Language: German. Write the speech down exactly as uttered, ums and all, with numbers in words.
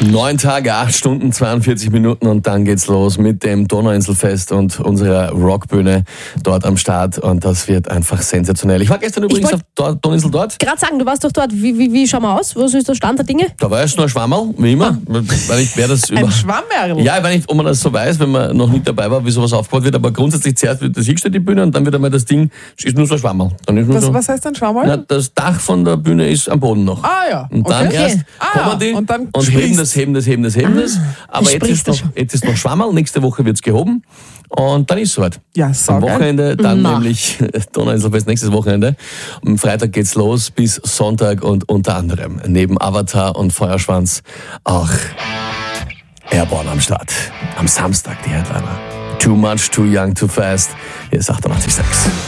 Neun Tage, acht Stunden, zweiundvierzig Minuten und dann geht's los mit dem Donauinselfest und unserer Rockbühne dort am Start und das wird einfach sensationell. Ich war gestern übrigens auf Dor- Donauinsel dort. Gerade sagen, du warst doch dort. Wie, wie, wie schauen wir aus? Was ist der Stand der Dinge? Da war erst nur ein Schwammerl, wie immer. Weil ich, wer das über Ein Schwammerl? Ja, ich weiß nicht, ob man das so weiß, wenn man noch nicht dabei war, wie sowas aufgebaut wird, aber grundsätzlich zuerst wird das hingestellt, die Bühne, und dann wird einmal das Ding, ist nur so ein Schwammerl. Dann ist nur Was, so, was heißt ein Schwammerl? na, das Dach von der Bühne ist am Boden noch. Ah ja. Und dann okay. erst Ah, kommen die und dann und heben das, heben das, heben das, heben das. Aber jetzt ist, sprießt das noch, jetzt ist noch Schwammerl, nächste Woche wird's gehoben und dann ist es soweit. Ja, Am saugeil. Wochenende, dann Na. nämlich Donauinselfest nächstes Wochenende. Am Freitag geht's los bis Sonntag und unter anderem neben Avatar und Feuerschwanz auch Airborne am Start. Am Samstag die Headliner. Too much, too young, too fast. Hier ist achtundachtzig Komma sechs.